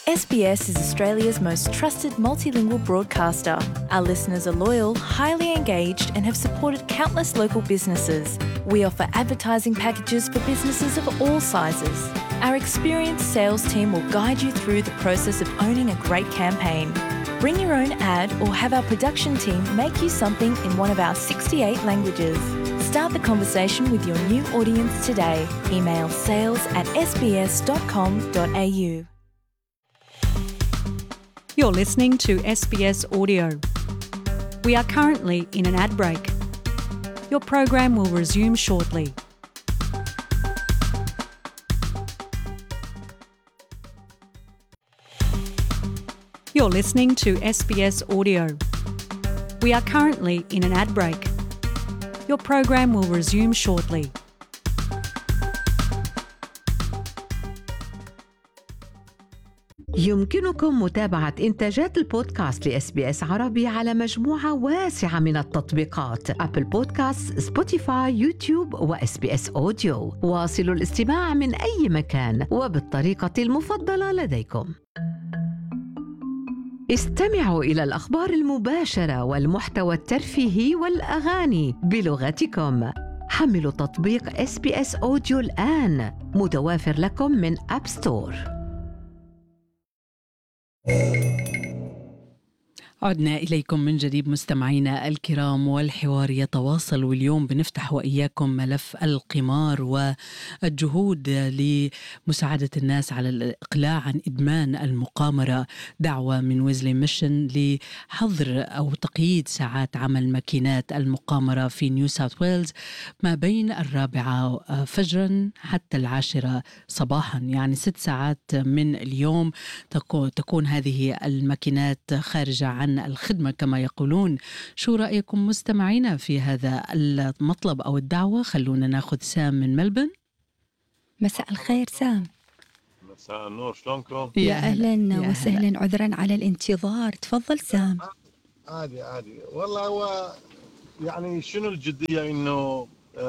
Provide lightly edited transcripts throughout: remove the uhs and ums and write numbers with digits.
SBS is Australia's most trusted multilingual broadcaster. Our listeners are loyal, highly engaged, and have supported countless local businesses. We offer advertising packages for businesses of all sizes. Our experienced sales team will guide you through the process of owning a great campaign. Bring your own ad or have our production team make you something in one of our 68 languages. Start the conversation with your new audience today. Email sales@sbs.com.au. You're listening to SBS Audio. We are currently in an ad break. Your program will resume shortly. You're listening to SBS Audio. We are currently in an ad break. Your program will resume shortly. يمكنكم متابعة إنتاجات البودكاست لإس بي إس عربي على مجموعة واسعة من التطبيقات: أبل بودكاست، سبوتيفاي، يوتيوب وإس بي إس أوديو. واصلوا الاستماع من أي مكان وبالطريقة المفضلة لديكم. استمعوا إلى الأخبار المباشرة والمحتوى الترفيهي والأغاني بلغتكم. حملوا تطبيق إس بي إس أوديو الآن، متوافر لكم من أب ستور. عدنا إليكم من جديد مستمعينا الكرام، والحوار يتواصل، واليوم بنفتح وإياكم ملف القمار والجهود لمساعدة الناس على الإقلاع عن إدمان المقامرة. دعوة من ويزلي ميشن لحظر أو تقييد ساعات عمل ماكينات المقامرة في نيو ساوث ويلز ما بين 4 فجرا حتى 10 صباحا، يعني 6 ساعات من اليوم تكون هذه الماكينات خارجة عن الخدمة كما يقولون. شو رأيكم مستمعينا في هذا المطلب أو الدعوة؟ خلونا ناخذ سام من ملبن. مساء الخير سام. مساء النور، شلونكم؟ يا أهلا وسهلا، عذرا على الانتظار. تفضل سام. عادي والله. هو يعني شنو الجدية إنه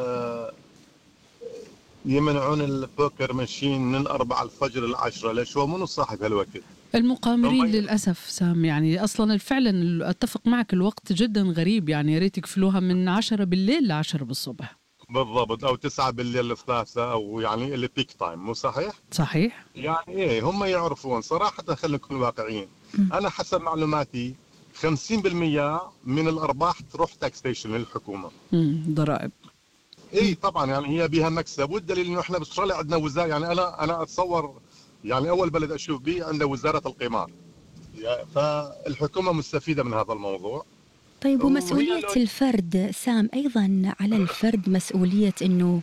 يمنعون البوكر ماشين من 4 الفجر ل10؟ ليش؟ هو منو صاحب هالوقت؟ المقامرين للأسف سام. يعني أصلا فعلا أتفق معك، الوقت جدا غريب. يعني يا ريت يقفلوها من 10 بالليل ل10 بالصبح بالضبط، أو 9 بالليل ل3، أو يعني اللي بيك تايم. مو صحيح؟ صحيح. يعني إيه، هم يعرفون صراحة. خلينا نكون واقعيين. أنا حسب معلوماتي 50% من الأرباح تروح تاكسيشن للحكومة. ضرائب. اي طبعا، يعني هي بها مكسب. والدليل انه احنا باستراليا عندنا وزاره، يعني انا اتصور يعني اول بلد اشوف به عنده وزاره القمار، فالحكومه مستفيده من هذا الموضوع. طيب، ومسؤوليه الفرد سام، ايضا على الفرد مسؤوليه انه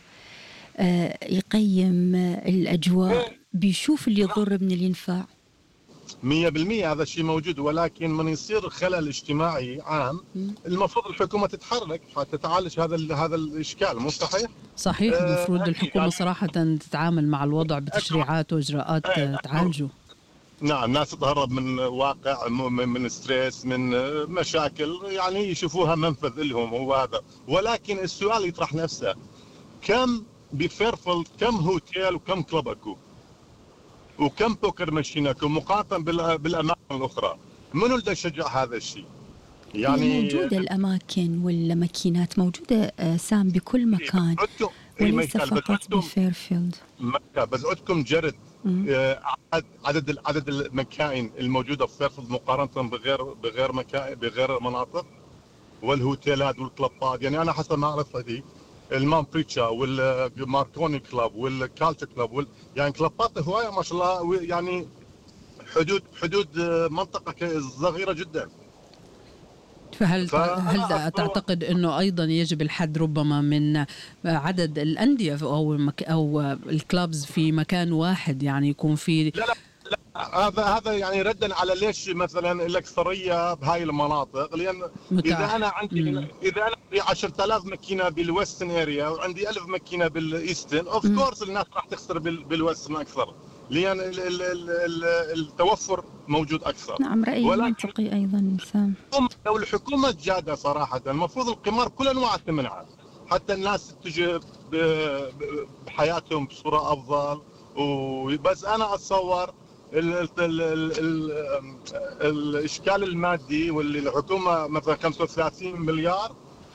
يقيم الاجواء، بيشوف اللي يضر من اللي ينفع. 100% هذا الشيء موجود، ولكن من يصير خلل اجتماعي عام المفروض الحكومه تتحرك حتى تعالج هذا الاشكال. مو صحيح؟ صحيح. المفروض الحكومه صراحه تتعامل مع الوضع بتشريعات واجراءات تعالجه. نعم، الناس تتهرب من واقع، من ستريس، من مشاكل، يعني يشوفوها منفذ لهم، هو هذا. ولكن السؤال يطرح نفسه: كم بفيرفيلد كم هوتيل وكم كلب اكو وكم بوكر ماشين اكو مقارنه بالاماكن الاخرى؟ منو اللي يشجع هذا الشيء؟ يعني موجوده الاماكن والماكينات موجوده سام بكل مكان، وليس فقط بفيرفيلد. بس عندكم جرد عدد المكاين الموجوده في فيرفيلد مقارنه بغير مناطق، والهوتيلات والكلبات. يعني انا حسب ما اعرف هذه المان بريتشا والماركوني كلاب والكالتشر كلاب يعني كلابات هوايه ما شاء الله، يعني حدود منطقه صغيره جدا. هل تعتقد أنه أيضا يجب الحد ربما من عدد الأندية أو الكلابز في مكان واحد، يعني يكون في لا هذا يعني ردا على ليش مثلا الأكثرية بهاي المناطق؟ لأن إذا أنا عندي 10,000 ماكينة بالويستن اريا وعندي 1000 ماكينة بالايستن، اوف كورس الناس راح تخسر بالويستن أكثر، لأن التوفر موجود أكثر. نعم، رأيي منطقي أيضا سام. لو الحكومة جادة صراحة المفروض القمار كل أنواع تمنعه، حتى الناس تجي بحياتهم بصورة أفضل. وبس أنا أتصور الإشكال المادي، واللي الحكومة مثلا 35 مليار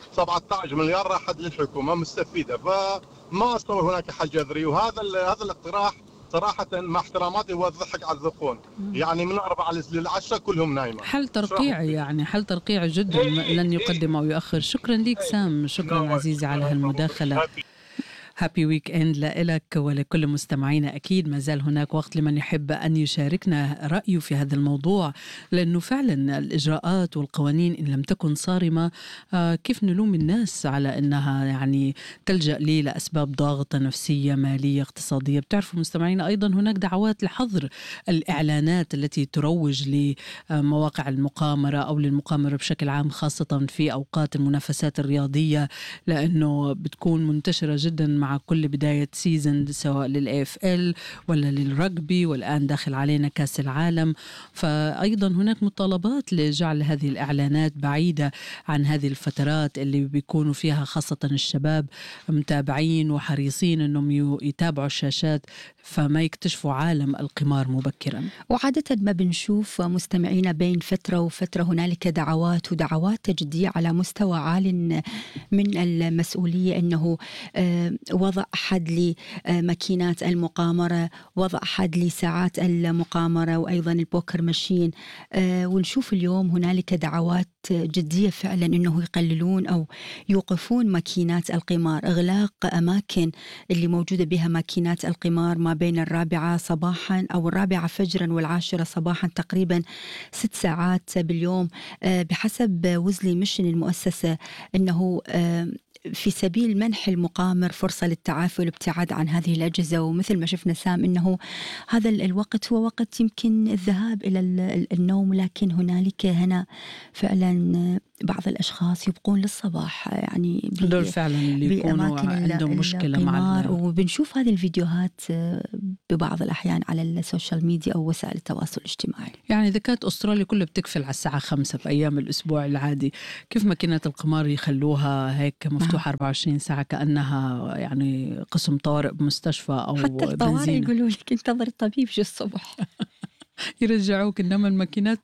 17 مليار راحت للحكومة مستفيدة، فما أصبح هناك حل جذري. وهذا الاقتراح صراحة مع احتراماتي هو الضحك على الذقون، يعني من 4 ل10 كلهم نايمة. حل ترقيعي، يعني حل ترقيعي جدا لن يقدم أو يؤخر. شكرا لك سام، شكرا عزيزي على هالمداخلة. هابي ويك اند لك ولكل مستمعينا. أكيد ما زال هناك وقت لمن يحب أن يشاركنا رأيه في هذا الموضوع، لأنه فعلا الإجراءات والقوانين إن لم تكن صارمة كيف نلوم الناس على أنها يعني تلجأ لي لأسباب ضاغطة نفسية مالية اقتصادية. بتعرفوا مستمعينا أيضا هناك دعوات لحظر الإعلانات التي تروج لمواقع المقامرة أو للمقامرة بشكل عام، خاصة في أوقات المنافسات الرياضية، لأنه بتكون منتشرة جدا مع كل بداية سيزن، سواء للAFL ولا للرجبي، والآن داخل علينا كأس العالم. فأيضا هناك مطالبات لجعل هذه الإعلانات بعيدة عن هذه الفترات اللي بيكونوا فيها خاصة الشباب متابعين وحريصين أنهم يتابعوا الشاشات، فما يكتشفوا عالم القمار مبكرا. وعادة ما بنشوف مستمعين بين فترة وفترة هنالك دعوات تجدية على مستوى عال من المسؤولية، أنه وضع حد لماكينات المقامرة، وضع حد لساعات المقامرة، وأيضا البوكر ماشين. ونشوف اليوم هنالك دعوات جدية فعلا أنه يقللون أو يوقفون ماكينات القمار، إغلاق أماكن اللي موجودة بها ماكينات القمار ما بين 4 صباحا أو 4 فجرا و10 صباحا، تقريبا 6 ساعات باليوم بحسب ويزلي ميشن المؤسسة، أنه في سبيل منح المقامر فرصة للتعافي والابتعاد عن هذه الأجهزة. ومثل ما شفنا سام أنه هذا الوقت هو وقت يمكن الذهاب إلى النوم، لكن هنالك هنا فعلا بعض الأشخاص يبقون للصباح، يعني دول فعلا اللي يكونوا عندهم مشكلة مع وبنشوف هذه الفيديوهات ببعض الأحيان على السوشيال ميديا أو وسائل التواصل الاجتماعي. يعني إذا كانت أستراليا كلها بتقفل على الساعة 5 في أيام الأسبوع العادي، كيف ماكينات القمار يخلوها هيك مفتوحة 24 ساعة كأنها يعني قسم طوارئ بمستشفى أو حتى الطوارئ يقولوا لك انتظر الطبيب جو الصبح يرجعوك. إنما الماكينات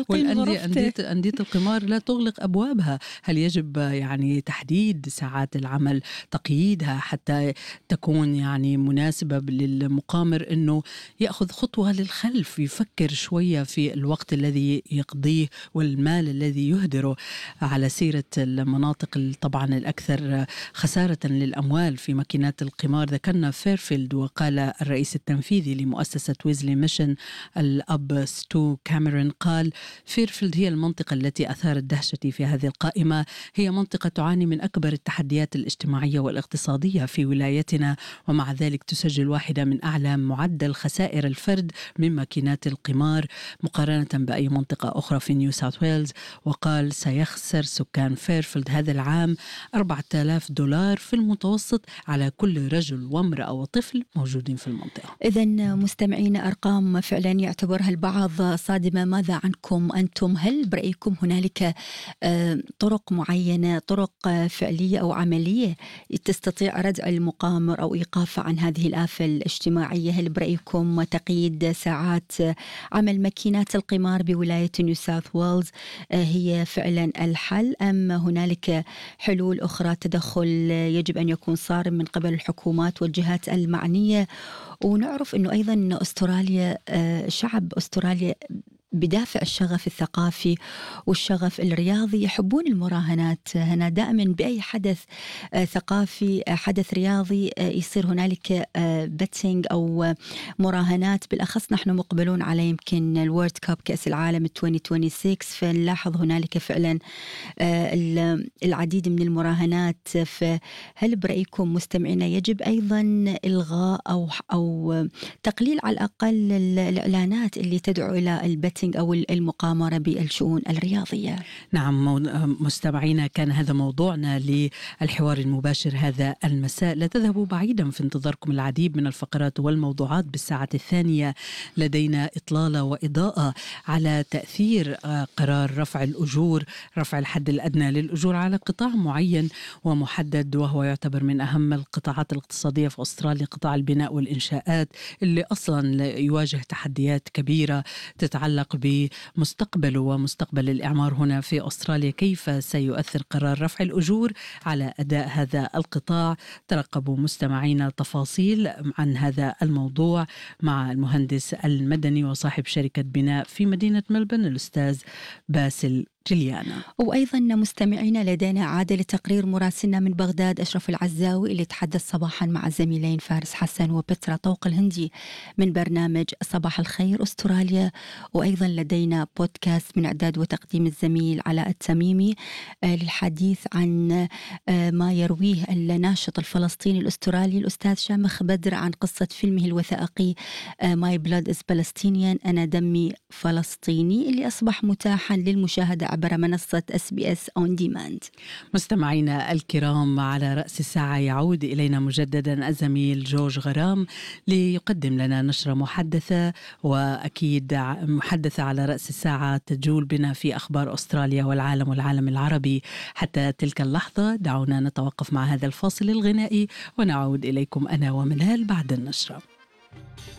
والأندية القمار لا تغلق أبوابها. هل يجب يعني تحديد ساعات العمل، تقييدها حتى تكون يعني مناسبة للمقامر أنه يأخذ خطوة للخلف، يفكر شوية في الوقت الذي يقضيه والمال الذي يهدره. على سيرة المناطق طبعا الأكثر خسارة للأموال في ماكينات القمار، ذكرنا فيرفيلد، وقال الرئيس التنفيذي لمؤسسة ويزلي ميشن الأب ستو كاميرون، قال فيرفيلد هي المنطقة التي أثارت دهشتي في هذه القائمة، هي منطقة تعاني من أكبر التحديات الاجتماعية والاقتصادية في ولايتنا، ومع ذلك تسجل واحدة من أعلى معدل خسائر الفرد من ماكينات القمار مقارنة بأي منطقة أخرى في نيو ساوث ويلز. وقال سيخسر سكان فيرفيلد هذا العام $4,000 في المتوسط على كل رجل وامرأة وطفل موجودين في المنطقة. إذن مستمعين، أرقام فعلا يعتبرها البعض صادمة. ماذا عنكم أنتم؟ هل برأيكم هنالك طرق معينة، طرق فعلية أو عملية تستطيع ردع المقامر أو إيقافه عن هذه الآفة الاجتماعية؟ هل برأيكم تقييد ساعات عمل ماكينات القمار بولاية نيو ساوث ويلز هي فعلا الحل، أم هنالك حلول أخرى، تدخل يجب أن يكون صارم من قبل الحكومات والجهات المعنية؟ ونعرف أنه أيضا أستراليا، شعب أستراليا بدافع الشغف الثقافي والشغف الرياضي يحبون المراهنات. هنا دائما بأي حدث ثقافي، حدث رياضي، يصير هنالك بيتنج أو مراهنات. بالأخص نحن مقبلون على يمكن الورد كاب كأس العالم 2026، فنلاحظ هنالك فعلا العديد من المراهنات. فهل برأيكم مستمعينا يجب أيضا إلغاء أو تقليل على الأقل الإعلانات اللي تدعو إلى البيتنج الريسلينج أو المقامرة بالشؤون الرياضية. نعم مستمعينا، كان هذا موضوعنا للحوار المباشر هذا المساء. لا تذهبوا بعيدا، في انتظاركم العديد من الفقرات والموضوعات. بالساعة الثانية لدينا إطلالة وإضاءة على تأثير قرار رفع الأجور، رفع الحد الأدنى للأجور على قطاع معين ومحدد، وهو يعتبر من أهم القطاعات الاقتصادية في أستراليا، قطاع البناء والإنشاءات، اللي أصلا يواجه تحديات كبيرة تتعلق بمستقبله ومستقبل الإعمار هنا في أستراليا. كيف سيؤثر قرار رفع الأجور على أداء هذا القطاع؟ ترقبوا مستمعينا تفاصيل عن هذا الموضوع مع المهندس المدني وصاحب شركة بناء في مدينة ملبورن الأستاذ باسل جليانا. وأيضا مستمعينا لدينا عادة لتقرير مراسلنا من بغداد أشرف العزاوي اللي تحدث صباحا مع الزميلين فارس حسن وبترا طوق الهندي من برنامج صباح الخير أستراليا. وأيضا لدينا بودكاست من إعداد وتقديم الزميل علاء التميمي للحديث عن ما يرويه الناشط الفلسطيني الأسترالي الأستاذ شامخ بدر عن قصة فيلمه الوثائقي My Blood is Palestinian، أنا دمي فلسطيني، اللي أصبح متاحا للمشاهدة عبر منصة SBS On Demand. مستمعينا الكرام، على رأس الساعة يعود إلينا مجددا الزميل جورج غرام ليقدم لنا نشرة محدثة، وأكيد محدثة على رأس الساعة تجول بنا في أخبار أستراليا والعالم والعالم العربي. حتى تلك اللحظة دعونا نتوقف مع هذا الفاصل الغنائي ونعود إليكم أنا ومنال بعد النشرة.